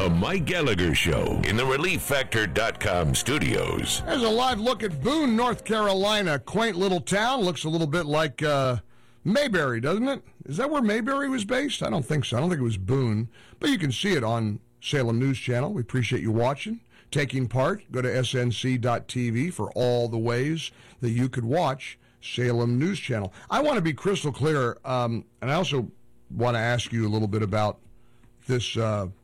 The Mike Gallagher Show in the ReliefFactor.com studios. There's a live look at Boone, North Carolina. Quaint little town. Looks a little bit like Mayberry, doesn't it? Is that where Mayberry was based? I don't think so. I don't think it was Boone. But you can see it on Salem News Channel. We appreciate you watching, taking part. Go to snc.tv for all the ways that you could watch Salem News Channel. I want to be crystal clear, and I also want to ask you a little bit about this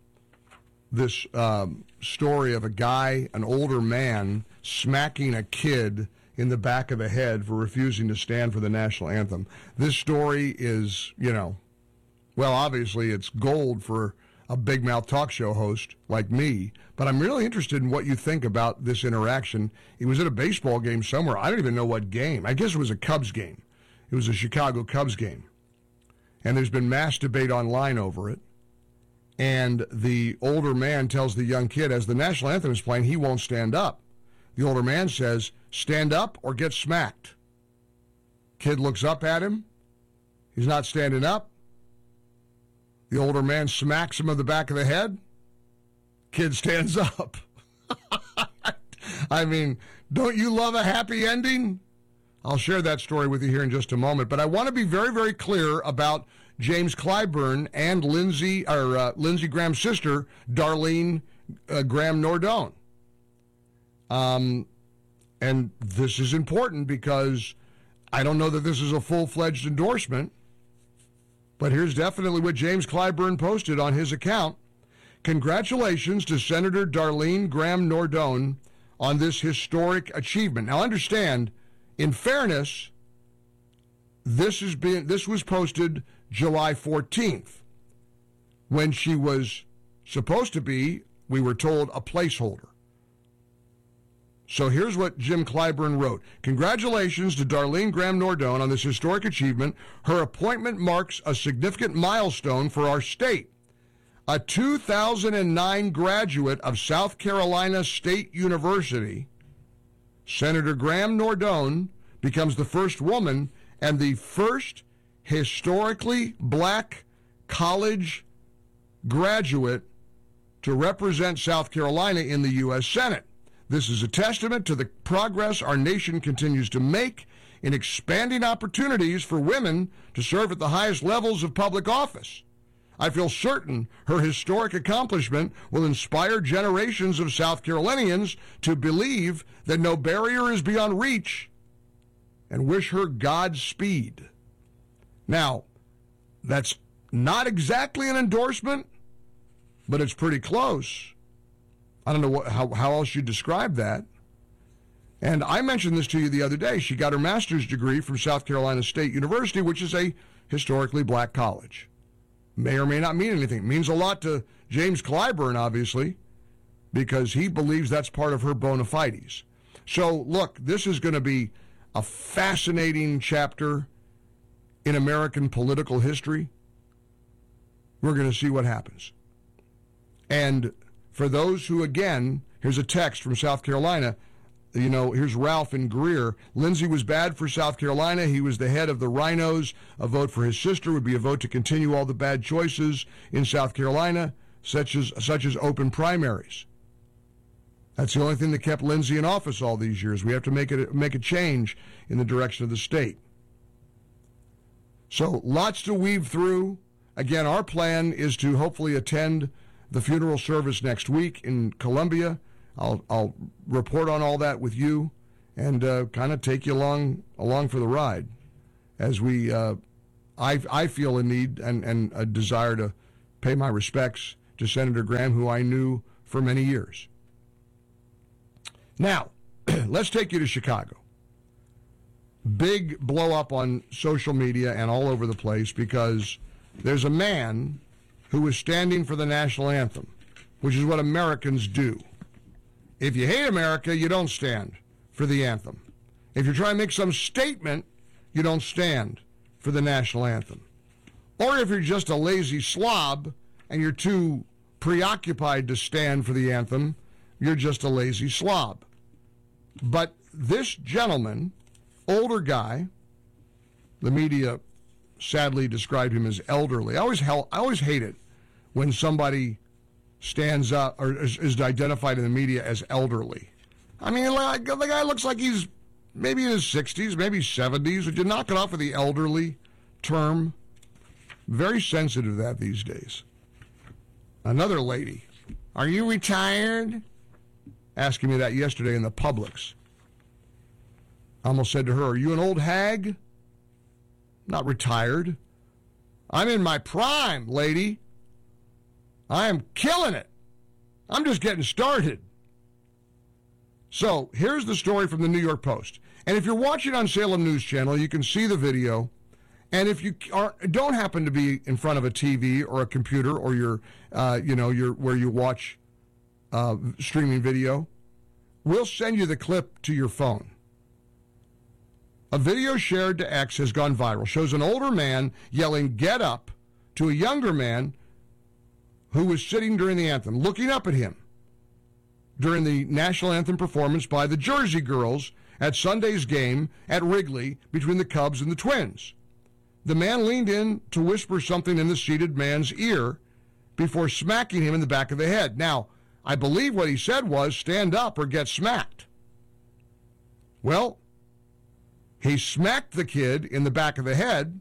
story of a guy, an older man, smacking a kid in the back of the head for refusing to stand for the national anthem. This story is, well, obviously it's gold for a big mouth talk show host like me, but I'm really interested in what you think about this interaction. He was at a baseball game somewhere. I don't even know what game. I guess it was a Cubs game. It was a Chicago Cubs game. And there's been mass debate online over it. And the older man tells the young kid, as the national anthem is playing, he won't stand up. The older man says, stand up or get smacked. Kid looks up at him. He's not standing up. The older man smacks him on the back of the head. Kid stands up. I mean, don't you love a happy ending? I'll share that story with you here in just a moment. But I want to be very, very clear about James Clyburn and Lindsey Graham's sister, Darlene Graham Nordone. And this is important because I don't know that this is a full-fledged endorsement, but here's definitely what James Clyburn posted on his account. Congratulations to Senator Darlene Graham Nordone on this historic achievement. Now understand, in fairness, this was posted July 14th, when she was supposed to be, we were told, a placeholder. So here's what Jim Clyburn wrote. Congratulations to Darlene Graham Nordone on this historic achievement. Her appointment marks a significant milestone for our state. A 2009 graduate of South Carolina State University, Senator Graham Nordone becomes the first woman and the first historically black college graduate to represent South Carolina in the U.S. Senate. This is a testament to the progress our nation continues to make in expanding opportunities for women to serve at the highest levels of public office. I feel certain her historic accomplishment will inspire generations of South Carolinians to believe that no barrier is beyond reach, and wish her Godspeed. Now, that's not exactly an endorsement, but it's pretty close. I don't know how else you describe that. And I mentioned this to you the other day. She got her master's degree from South Carolina State University, which is a historically black college. May or may not mean anything. It means a lot to James Clyburn, obviously, because he believes that's part of her bona fides. So, look, this is going to be a fascinating chapter in American political history. We're going to see what happens. And for those who, again, here's a text from South Carolina. Here's Ralph in Greer. Lindsey was bad for South Carolina. He was the head of the Rhinos. A vote for his sister would be a vote to continue all the bad choices in South Carolina, such as open primaries. That's the only thing that kept Lindsey in office all these years. We have to make a change in the direction of the state. So lots to weave through. Again, our plan is to hopefully attend the funeral service next week in Columbia. I'll report on all that with you and kind of take you along for the ride as we I feel a need and a desire to pay my respects to Senator Graham, who I knew for many years. Now, let's take you to Chicago. Big blow up on social media and all over the place because there's a man who is standing for the national anthem, which is what Americans do. If you hate America, you don't stand for the anthem. If you're trying to make some statement, you don't stand for the national anthem. Or if you're just a lazy slob and you're too preoccupied to stand for the anthem, you're just a lazy slob. But this gentleman, older guy, the media sadly described him as elderly. I always hate it when somebody stands up or is identified in the media as elderly. I mean, the guy looks like he's maybe in his 60s, maybe 70s. Would you knock it off with the elderly term? Very sensitive to that these days. Another lady, are you retired? Asking me that yesterday in the Publix. I almost said to her, are you an old hag? Not retired. I'm in my prime, lady. I am killing it. I'm just getting started. So here's the story from the New York Post. And if you're watching on Salem News Channel, you can see the video. And if you don't happen to be in front of a TV or a computer or you're where you watch streaming video, we'll send you the clip to your phone. A video shared to X has gone viral. Shows an older man yelling, "Get up," to a younger man who was sitting during the anthem, looking up at him during the national anthem performance by the Jersey Girls at Sunday's game at Wrigley between the Cubs and the Twins. The man leaned in to whisper something in the seated man's ear before smacking him in the back of the head. Now, I believe what he said was, stand up or get smacked. Well, he smacked the kid in the back of the head.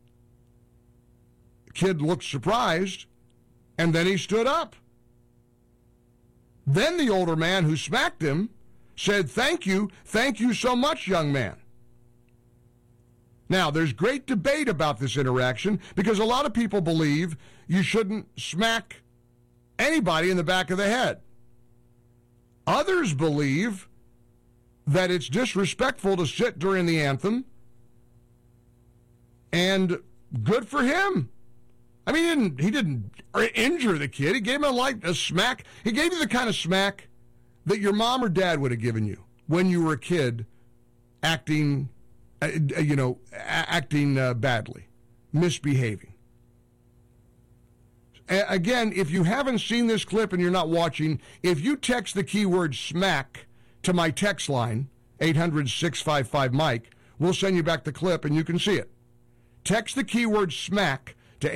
The kid looked surprised, and then he stood up. Then the older man who smacked him said, thank you so much, young man. Now, there's great debate about this interaction because a lot of people believe you shouldn't smack anybody in the back of the head. Others believe that it's disrespectful to sit during the anthem, and good for him. I mean, he didn't injure the kid. He gave him a smack. He gave you the kind of smack that your mom or dad would have given you when you were a kid, acting badly, misbehaving. Again, if you haven't seen this clip and you're not watching, if you text the keyword smack to my text line, 800-655-MIKE, we'll send you back the clip and you can see it. Text the keyword smack to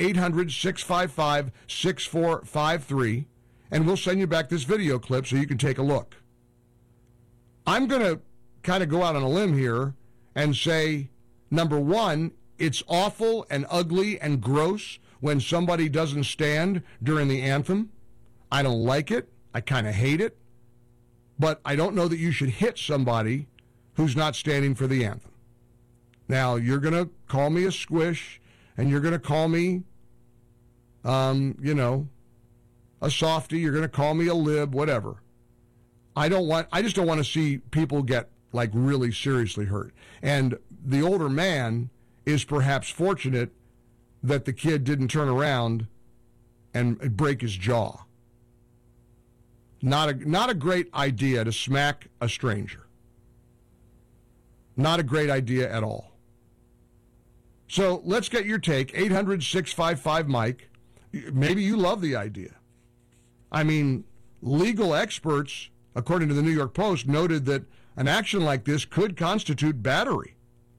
800-655-6453, and we'll send you back this video clip so you can take a look. I'm going to kind of go out on a limb here and say, number one, it's awful and ugly and gross when somebody doesn't stand during the anthem. I don't like it. I kind of hate it. But I don't know that you should hit somebody who's not standing for the anthem. Now, you're going to call me a squish, and you're going to call me, a softie. You're going to call me a lib, whatever. I just don't want to see people get, really seriously hurt. And the older man is perhaps fortunate that the kid didn't turn around and break his jaw. Not a great idea to smack a stranger. Not a great idea at all. So let's get your take. 800-655-MIKE. Maybe you love the idea. I mean, legal experts, according to the New York Post, noted that an action like this could constitute battery.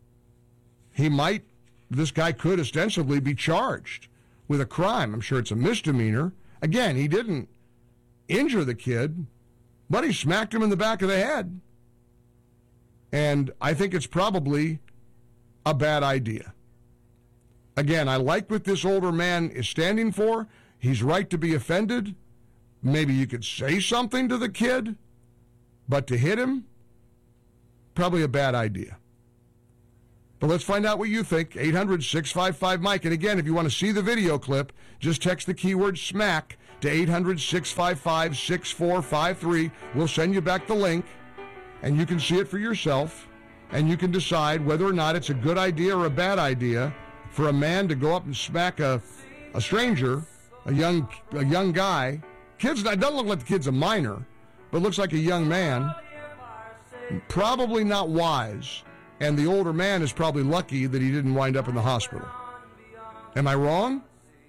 This guy could ostensibly be charged with a crime. I'm sure it's a misdemeanor. Again, he didn't injure the kid, but he smacked him in the back of the head. And I think it's probably a bad idea. Again, I like what this older man is standing for. He's right to be offended. Maybe you could say something to the kid, but to hit him, probably a bad idea. But let's find out what you think. 800-655-MIKE. And again, if you want to see the video clip, just text the keyword smack to 800-655-6453. We'll send you back the link, and you can see it for yourself, and you can decide whether or not it's a good idea or a bad idea for a man to go up and smack a stranger, a young guy. It doesn't look like the kid's a minor, but looks like a young man. Probably not wise. And the older man is probably lucky that he didn't wind up in the hospital. Am I wrong?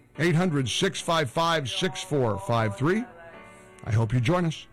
800-655-6453. I hope you join us.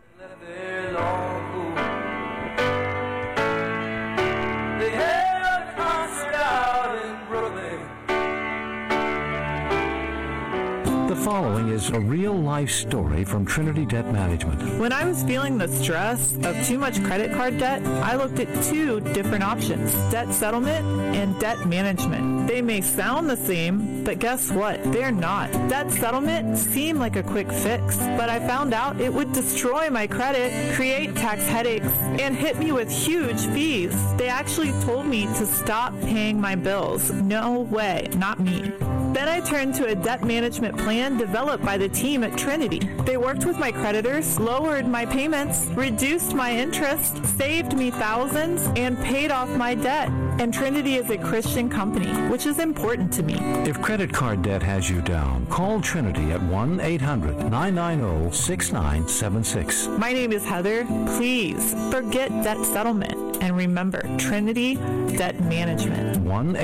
The following is a real-life story from Trinity Debt Management. When I was feeling the stress of too much credit card debt, I looked at two different options: debt settlement and debt management. They may sound the same, but guess what? They're not. Debt settlement seemed like a quick fix, but I found out it would destroy my credit, create tax headaches, and hit me with huge fees. They actually told me to stop paying my bills. No way, not me. Then I turned to a debt management plan developed by the team at Trinity. They worked with my creditors, lowered my payments, reduced my interest, saved me thousands, and paid off my debt. And Trinity is a Christian company, which is important to me. If credit card debt has you down, call Trinity at 1-800-990-6976. My name is Heather. Please forget debt settlement and remember Trinity Debt Management.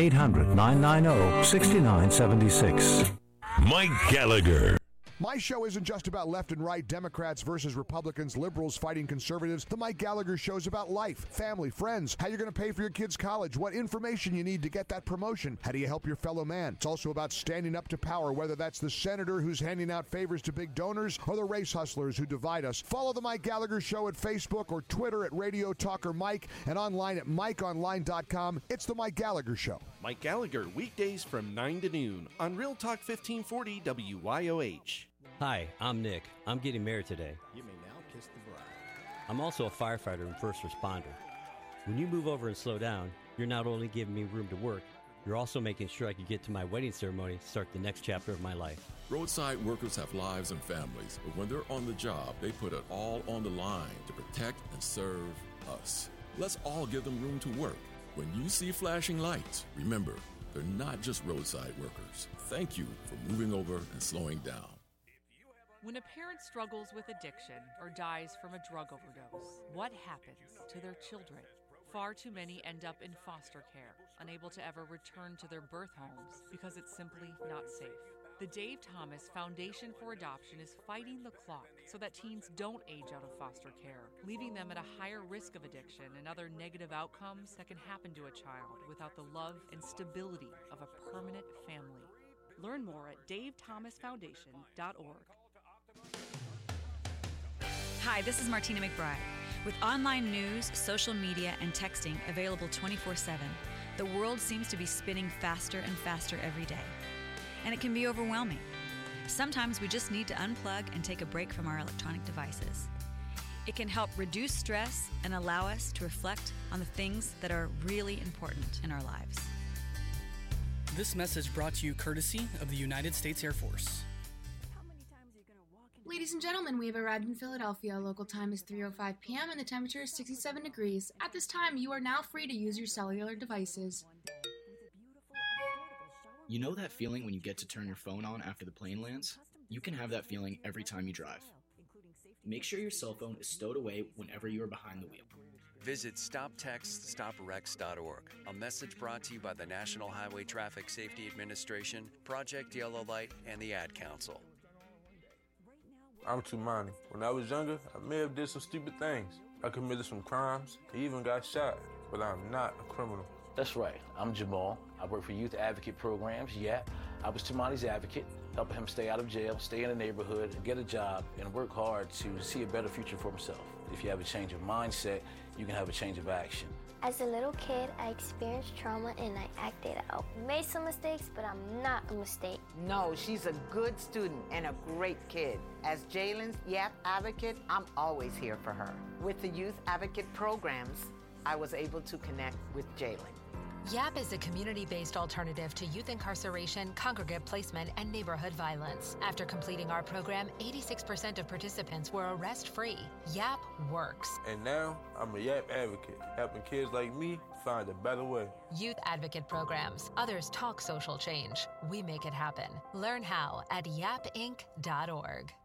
1-800-990-6976. Mike Gallagher. My show isn't just about left and right, Democrats versus Republicans, liberals fighting conservatives. The Mike Gallagher Show is about life, family, friends, how you're going to pay for your kids' college, what information you need to get that promotion, how do you help your fellow man. It's also about standing up to power, whether that's the senator who's handing out favors to big donors or the race hustlers who divide us. Follow the Mike Gallagher Show at Facebook or Twitter at Radio Talker Mike and online at MikeOnline.com. It's the Mike Gallagher Show. Mike Gallagher, weekdays from 9 to noon on Real Talk 1540 WYOH. Hi, I'm Nick. I'm getting married today. You may now kiss the bride. I'm also a firefighter and first responder. When you move over and slow down, you're not only giving me room to work, you're also making sure I can get to my wedding ceremony to start the next chapter of my life. Roadside workers have lives and families, but when they're on the job, they put it all on the line to protect and serve us. Let's all give them room to work. When you see flashing lights, remember, they're not just roadside workers. Thank you for moving over and slowing down. When a parent struggles with addiction or dies from a drug overdose, what happens to their children? Far too many end up in foster care, unable to ever return to their birth homes because it's simply not safe. The Dave Thomas Foundation for Adoption is fighting the clock so that teens don't age out of foster care, leaving them at a higher risk of addiction and other negative outcomes that can happen to a child without the love and stability of a permanent family. Learn more at davethomasfoundation.org. Hi, this is Martina McBride. With online news, social media, and texting available 24/7, the world seems to be spinning faster and faster every day. And it can be overwhelming. Sometimes we just need to unplug and take a break from our electronic devices. It can help reduce stress and allow us to reflect on the things that are really important in our lives. This message brought to you courtesy of the United States Air Force. Ladies and gentlemen, we have arrived in Philadelphia. Local time is 3:05 p.m. and the temperature is 67 degrees. At this time, you are now free to use your cellular devices. You know that feeling when you get to turn your phone on after the plane lands? You can have that feeling every time you drive. Make sure your cell phone is stowed away whenever you are behind the wheel. Visit StopTextStopWrecks.org. A message brought to you by the National Highway Traffic Safety Administration, Project Yellow Light, and the Ad Council. I'm Tumani. When I was younger, I may have did some stupid things. I committed some crimes, I even got shot, but I'm not a criminal. That's right. I'm Jamal. I work for Youth Advocate Programs. Yeah, I was Tumani's advocate, helping him stay out of jail, stay in the neighborhood, get a job, and work hard to see a better future for himself. If you have a change of mindset, you can have a change of action. As a little kid, I experienced trauma and I acted out. Made some mistakes, but I'm not a mistake. No, she's a good student and a great kid. As Jalen's YAP advocate, I'm always here for her. With the Youth Advocate Programs, I was able to connect with Jalen. YAP is a community-based alternative to youth incarceration, congregate placement, and neighborhood violence. After completing our program, 86% of participants were arrest-free. YAP works. And now, I'm a YAP advocate, helping kids like me find a better way. Youth Advocate Programs. Others talk social change. We make it happen. Learn how at yapinc.org.